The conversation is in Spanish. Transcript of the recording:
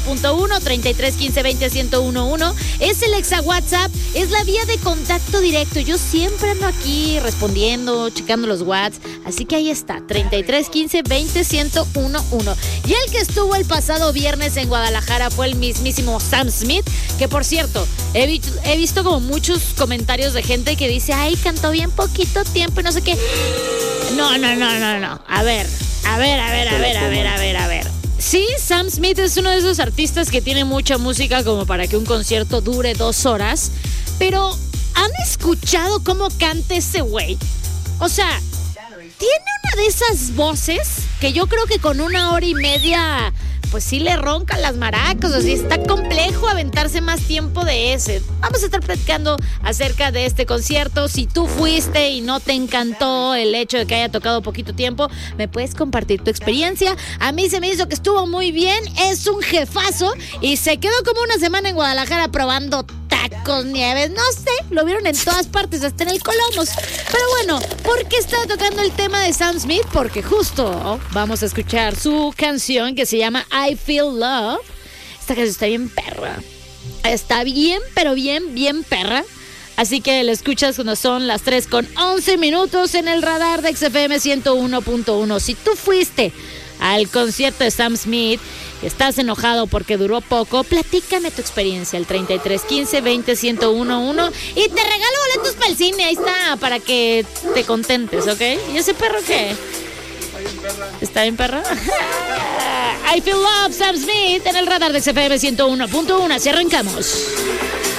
3315201011. Es el exa WhatsApp, es la vía de contacto directo. Yo siempre ando aquí respondiendo, checando los WhatsApp. Así que ahí está, 3315201011. Y el que estuvo el pasado viernes en Guadalajara fue el mismísimo Sam Smith, que por cierto, he visto como muchos comentarios de gente que dice, ay, cantó bien poquito tiempo y no sé qué. No. A ver. Sí, Sam Smith es uno de esos artistas que tiene mucha música como para que un concierto dure 2 horas. Pero, ¿han escuchado cómo canta ese güey? O sea, tiene una de esas voces que yo creo que con 1 hora y media, pues sí le roncan las maracas. O sea, está complejo aventarse más tiempo de ese. Vamos a estar platicando acerca de este concierto. Si tú fuiste y no te encantó el hecho de que haya tocado poquito tiempo, me puedes compartir tu experiencia. A mí se me hizo que estuvo muy bien. Es un jefazo y se quedó como una semana en Guadalajara probando tacos, nieves, no sé, lo vieron en todas partes, hasta en el Colomos. Pero bueno, ¿por qué está tocando el tema de Sam Smith? Porque justo vamos a escuchar su canción que se llama I Feel Love. Esta canción está bien perra. Está bien, pero bien perra. Así que la escuchas cuando son las 3:11 en el radar de XFM 101.1. Si tú fuiste al concierto de Sam Smith, estás enojado porque duró poco, platícame tu experiencia al 3315201011 y te regalo boletos para el cine. Ahí está, para que te contentes, ¿ok? ¿Y ese perro qué? ¿Está bien perra? I Feel Love, Sam Smith en el radar de XFM 101.1. Así arrancamos.